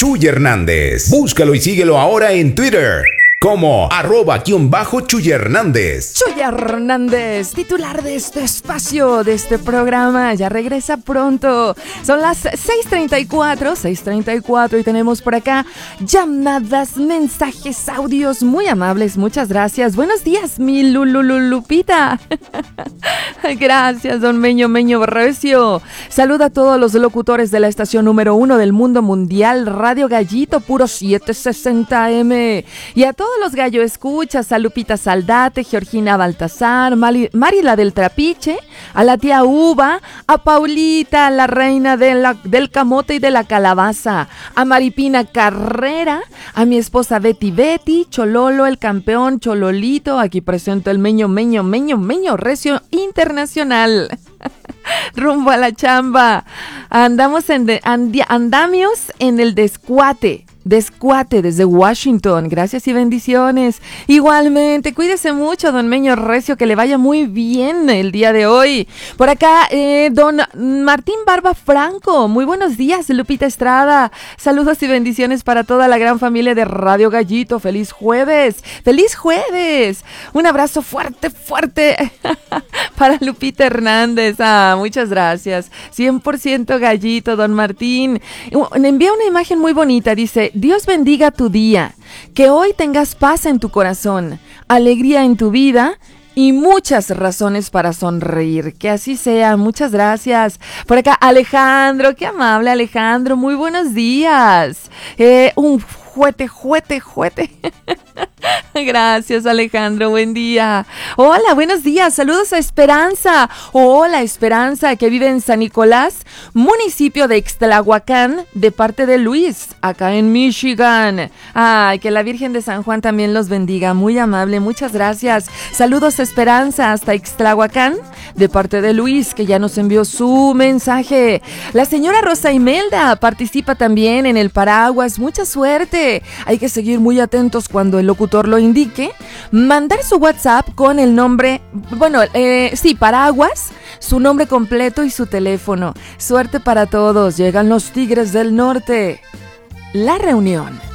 Chuy Hernández. Búscalo y síguelo ahora en Twitter como @Chuy Hernández. Chuy Hernández, titular de este espacio, de este programa, ya regresa pronto. Son las 6:34 y tenemos por acá llamadas, mensajes, audios muy amables. Muchas gracias. Buenos días, mi Lupita. Gracias, don Meño Recio. Saluda a todos los locutores de la estación número 1 del mundo mundial, Radio Gallito, puro 760M. Y a todos los gallo escuchas, a Lupita Saldate, Georgina Baltasar, Marila del Trapiche, a la tía Uva, a Paulita, la reina del camote y de la calabaza, a Maripina Carrera, a mi esposa Betty, Chololo, el campeón, Chololito, aquí presento el Meño Recio Internacional. Rumbo a la chamba. Andamios en el Descuate desde Washington. Gracias y bendiciones. Igualmente, cuídese mucho, don Meño Recio, que le vaya muy bien el día de hoy. Por acá, don Martín Barba Franco. Muy buenos días, Lupita Estrada. Saludos y bendiciones para toda la gran familia de Radio Gallito. ¡Feliz jueves! ¡Feliz jueves! Un abrazo fuerte para Lupita Hernández. Muchas gracias. 100% gallito, don Martín. Me envía una imagen muy bonita. Dice: Dios bendiga tu día, que hoy tengas paz en tu corazón, alegría en tu vida y muchas razones para sonreír. Que así sea. Muchas gracias. Por acá, Alejandro. Qué amable, Alejandro. Muy buenos días. Un juete. Gracias, Alejandro, buen día. Hola, buenos días, saludos a Esperanza. Hola, Esperanza, que vive en San Nicolás, municipio de Ixtlahuacán, de parte de Luis, acá en Michigan. Ay, que la Virgen de San Juan también los bendiga, muy amable, muchas gracias. Saludos a Esperanza hasta Ixtlahuacán, de parte de Luis, que ya nos envió su mensaje. La señora Rosa Imelda participa también en el paraguas, mucha suerte. Hay que seguir muy atentos cuando el locutor lo indique. Mandar su WhatsApp con el nombre, paraguas, su nombre completo y su teléfono. Suerte para todos. Llegan los Tigres del Norte. La reunión.